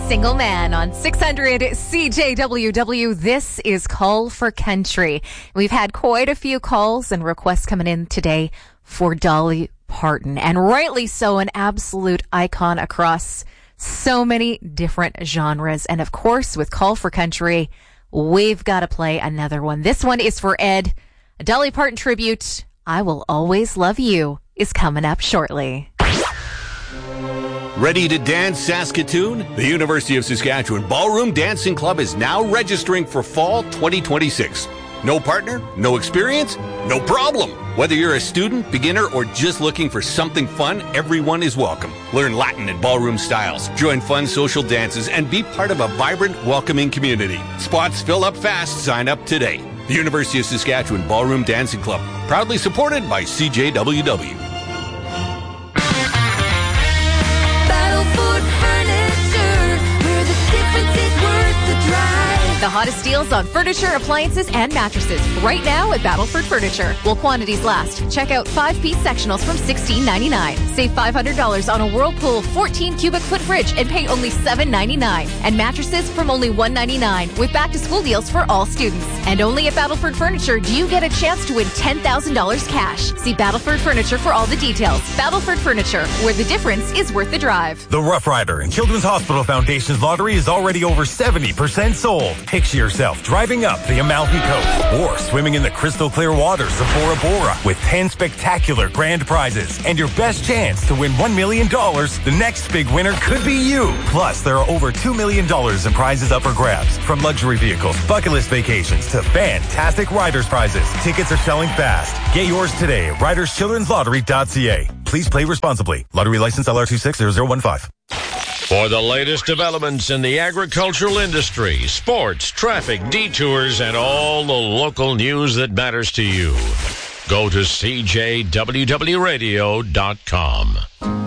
Single Man on 600 CJWW. This is Call for Country. We've had quite a few calls and requests coming in today for Dolly Parton, and rightly so, an absolute icon across so many different genres. And of course, with Call for Country, we've got to play another one. This one is for Ed. A Dolly Parton tribute, I Will Always Love You, is coming up shortly. Ready to dance, Saskatoon? The University of Saskatchewan Ballroom Dancing Club is now registering for Fall 2026. No partner? No experience? No problem. Whether you're a student, beginner, or just looking for something fun, everyone is welcome. Learn Latin and ballroom styles, join fun social dances, and be part of a vibrant, welcoming community. Spots fill up fast. Sign up today. The University of Saskatchewan Ballroom Dancing Club, proudly supported by CJWW. The hottest deals on furniture, appliances, and mattresses right now at Battleford Furniture. While quantities last, check out 5-piece sectionals from $16.99. Save $500 on a Whirlpool 14 cubic foot fridge and pay only $7.99. And mattresses from only $1.99 with back-to-school deals for all students. And only at Battleford Furniture do you get a chance to win $10,000 cash. See Battleford Furniture for all the details. Battleford Furniture, where the difference is worth the drive. The Rough Rider and Children's Hospital Foundation's lottery is already over 70% sold. Picture yourself driving up the Amalfi Coast or swimming in the crystal clear waters of Bora Bora with 10 spectacular grand prizes and your best chance to win $1 million. The next big winner could be you. Plus, there are over $2 million in prizes up for grabs, from luxury vehicles, bucket list vacations to fantastic riders prizes. Tickets are selling fast. Get yours today at riderschildrenslottery.ca. Please play responsibly. Lottery license LR260015. For the latest developments in the agricultural industry, sports, traffic, detours, and all the local news that matters to you, go to CJWWRadio.com.